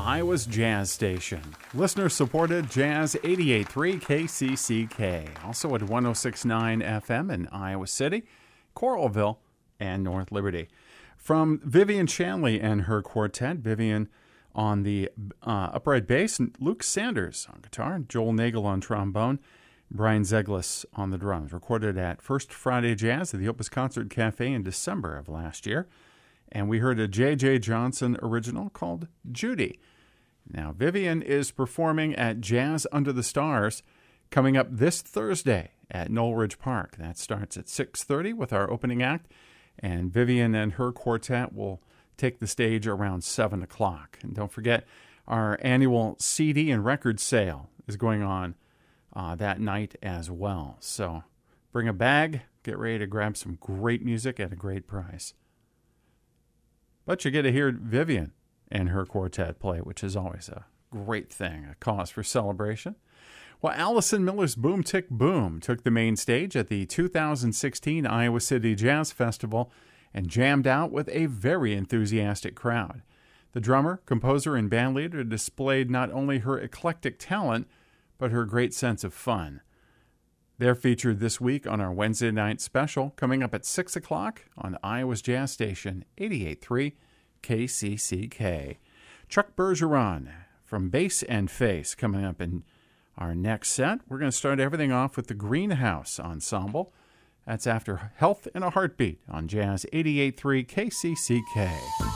Iowa's Jazz Station. Listener-supported Jazz 88.3 KCCK. Also at 106.9 FM in Iowa City, Coralville, and North Liberty. From Vivian Shanley and her quartet, Vivian on the upright bass, and Luke Sanders on guitar, Joel Nagel on trombone, Brian Zeglis on the drums. Recorded at First Friday Jazz at the Opus Concert Cafe in December of last year. And we heard a J.J. Johnson original called Judy. Now, Vivian is performing at Jazz Under the Stars coming up this Thursday at Knowledge Park. That starts at 6:30 with our opening act, and Vivian and her quartet will take the stage around 7 o'clock. And don't forget, our annual CD and record sale is going on that night as well. So bring a bag, get ready to grab some great music at a great price. But you get to hear Vivian and her quartet play, which is always a great thing, a cause for celebration. Well, Allison Miller's Boom Tick Boom took the main stage at the 2016 Iowa City Jazz Festival and jammed out with a very enthusiastic crowd. The drummer, composer, and bandleader displayed not only her eclectic talent, but her great sense of fun. They're featured this week on our Wednesday night special, coming up at 6 o'clock on Iowa's Jazz Station, 88.3 KCCK. Chuck Bergeron from Bass and Face coming up in our next set. We're going to start everything off with the Greenhouse Ensemble. That's after Health in a Heartbeat on Jazz 88.3 KCCK.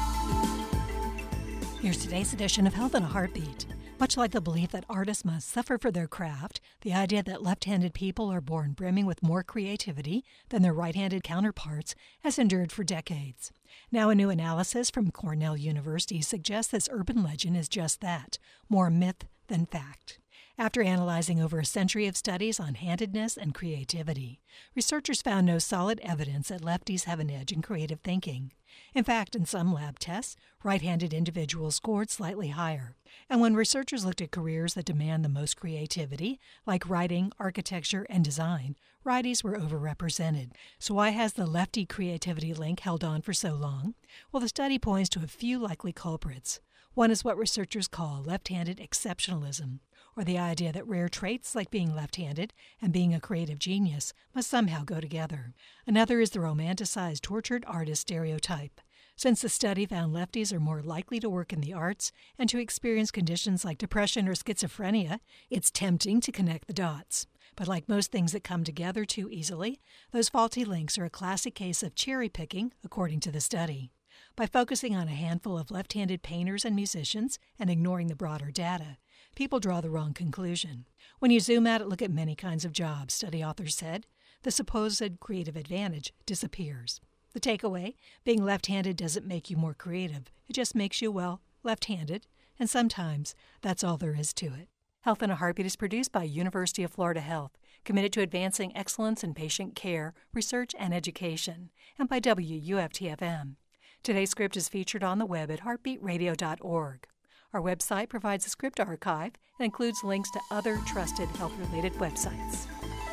Here's today's edition of Health in a Heartbeat. Much like the belief that artists must suffer for their craft, the idea that left-handed people are born brimming with more creativity than their right-handed counterparts has endured for decades. Now a new analysis from Cornell University suggests this urban legend is just that, more myth than fact. After analyzing over a century of studies on handedness and creativity, researchers found no solid evidence that lefties have an edge in creative thinking. In fact, in some lab tests, right-handed individuals scored slightly higher. And when researchers looked at careers that demand the most creativity, like writing, architecture, and design, righties were overrepresented. So why has the lefty creativity link held on for so long? Well, the study points to a few likely culprits. One is what researchers call left-handed exceptionalism, or the idea that rare traits like being left-handed and being a creative genius must somehow go together. Another is the romanticized tortured artist stereotype. Since the study found lefties are more likely to work in the arts and to experience conditions like depression or schizophrenia, it's tempting to connect the dots. But like most things that come together too easily, those faulty links are a classic case of cherry-picking, according to the study. By focusing on a handful of left-handed painters and musicians and ignoring the broader data, people draw the wrong conclusion. When you zoom out and look at many kinds of jobs, study authors said, the supposed creative advantage disappears. The takeaway, being left-handed doesn't make you more creative. It just makes you, well, left-handed, and sometimes that's all there is to it. Health in a Heartbeat is produced by University of Florida Health, committed to advancing excellence in patient care, research, and education, and by WUFT-FM. Today's script is featured on the web at heartbeatradio.org. Our website provides a script archive and includes links to other trusted health-related websites.